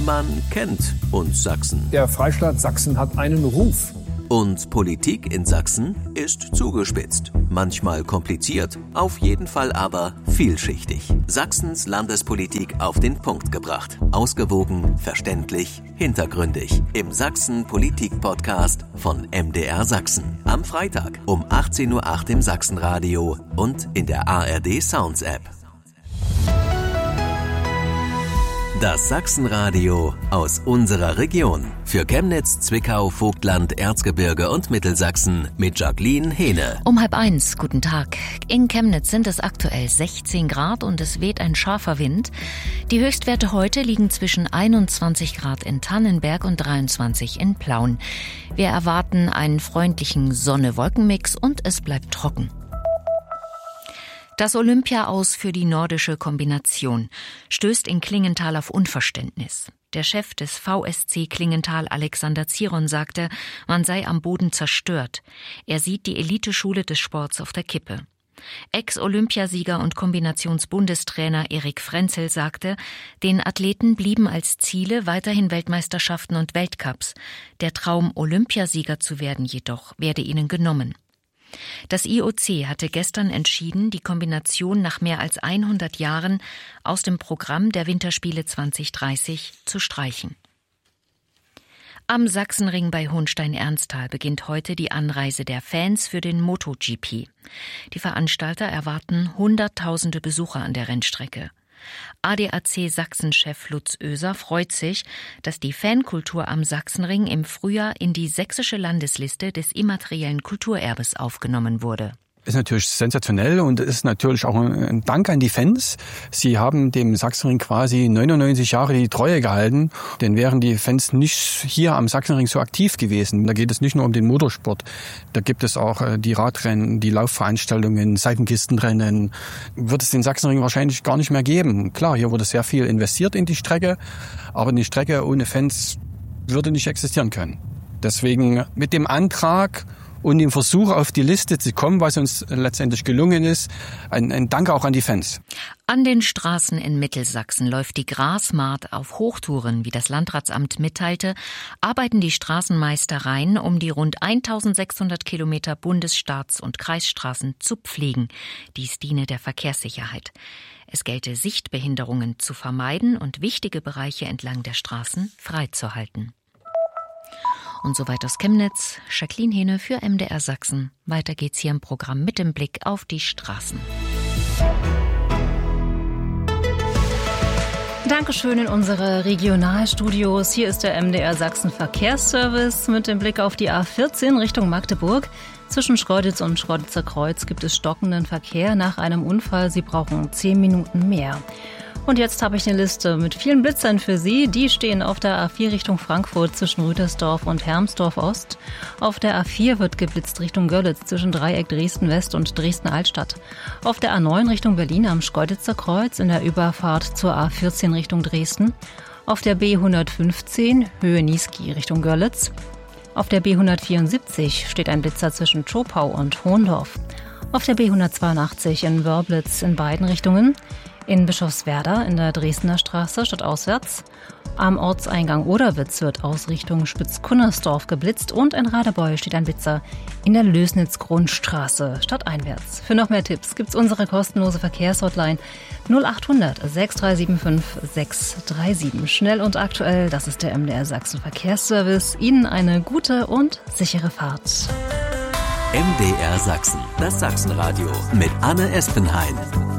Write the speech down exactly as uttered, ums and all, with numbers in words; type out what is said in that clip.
Man kennt uns Sachsen. Der Freistaat Sachsen hat einen Ruf. Und Politik in Sachsen ist zugespitzt, manchmal kompliziert, auf jeden Fall aber vielschichtig. Sachsens Landespolitik auf den Punkt gebracht. Ausgewogen, verständlich, hintergründig. Im Sachsen-Politik-Podcast von M D R Sachsen. Am Freitag um achtzehn Uhr acht im Sachsenradio und in der A R D Sounds App. Das Sachsenradio aus unserer Region. Für Chemnitz, Zwickau, Vogtland, Erzgebirge und Mittelsachsen mit Jacqueline Hehne. Um halb eins, guten Tag. In Chemnitz sind es aktuell sechzehn Grad und es weht ein scharfer Wind. Die Höchstwerte heute liegen zwischen einundzwanzig Grad in Tannenberg und dreiundzwanzig in Plauen. Wir erwarten einen freundlichen Sonne-Wolken-Mix und es bleibt trocken. Das Olympia-Aus für die nordische Kombination stößt in Klingenthal auf Unverständnis. Der Chef des V S C Klingenthal, Alexander Ziron, sagte, man sei am Boden zerstört. Er sieht die Eliteschule des Sports auf der Kippe. Ex-Olympiasieger und Kombinationsbundestrainer Erik Frenzel sagte, den Athleten blieben als Ziele weiterhin Weltmeisterschaften und Weltcups. Der Traum, Olympiasieger zu werden jedoch, werde ihnen genommen. Das I O C hatte gestern entschieden, die Kombination nach mehr als hundert Jahren aus dem Programm der Winterspiele zwanzig dreißig zu streichen. Am Sachsenring bei Hohenstein-Ernsthal beginnt heute die Anreise der Fans für den MotoGP. Die Veranstalter erwarten Hunderttausende Besucher an der Rennstrecke. A D A C-Sachsen-Chef Lutz Oeser freut sich, dass die Fankultur am Sachsenring im Frühjahr in die sächsische Landesliste des immateriellen Kulturerbes aufgenommen wurde. Ist natürlich sensationell und ist natürlich auch ein Dank an die Fans. Sie haben dem Sachsenring quasi neunundneunzig Jahre die Treue gehalten, denn wären die Fans nicht hier am Sachsenring so aktiv gewesen. Da geht es nicht nur um den Motorsport, da gibt es auch die Radrennen, die Laufveranstaltungen, Seitenkistenrennen. Wird es den Sachsenring wahrscheinlich gar nicht mehr geben. Klar, hier wurde sehr viel investiert in die Strecke, aber eine Strecke ohne Fans würde nicht existieren können. Deswegen mit dem Antrag und dem Versuch, auf die Liste zu kommen, was uns letztendlich gelungen ist, ein, ein Dank auch an die Fans. An den Straßen in Mittelsachsen läuft die Grasmaat auf Hochtouren. Wie das Landratsamt mitteilte, arbeiten die Straßenmeistereien, um die rund eintausendsechshundert Kilometer Bundesstaats- und Kreisstraßen zu pflegen. Dies diene der Verkehrssicherheit. Es gelte, Sichtbehinderungen zu vermeiden und wichtige Bereiche entlang der Straßen freizuhalten. Und soweit aus Chemnitz, Jacqueline Hehne für M D R Sachsen. Weiter geht's hier im Programm mit dem Blick auf die Straßen. Dankeschön in unsere Regionalstudios. Hier ist der M D R Sachsen Verkehrsservice mit dem Blick auf die A vierzehn Richtung Magdeburg. Zwischen Schkeuditz und Schkeuditzer Kreuz gibt es stockenden Verkehr nach einem Unfall. Sie brauchen zehn Minuten mehr. Und jetzt habe ich eine Liste mit vielen Blitzern für Sie. Die stehen auf der A vier Richtung Frankfurt zwischen Rütersdorf und Hermsdorf Ost. Auf der A vier wird geblitzt Richtung Görlitz zwischen Dreieck Dresden West und Dresden Altstadt. Auf der A neun Richtung Berlin am Schkeuditzer Kreuz in der Überfahrt zur A vierzehn Richtung Dresden. Auf der B hundertfünfzehn Höhe Niesky Richtung Görlitz. Auf der B hundertvierundsiebzig steht ein Blitzer zwischen Zschopau und Hohendorf. Auf der B hundertzweiundachtzig in Wörblitz in beiden Richtungen. In Bischofswerda in der Dresdner Straße stadtauswärts. Am Ortseingang Oderwitz wird aus Richtung Spitz-Kunnersdorf geblitzt und in Radebeul steht ein Blitzer in der Lösnitz-Grundstraße stadteinwärts. Für noch mehr Tipps gibt's unsere kostenlose Verkehrshotline null achthundert sechs drei sieben fünf sechs drei sieben. Schnell und aktuell, das ist der M D R Sachsen Verkehrsservice. Ihnen eine gute und sichere Fahrt. M D R Sachsen, das Sachsenradio mit Anne Espenhain.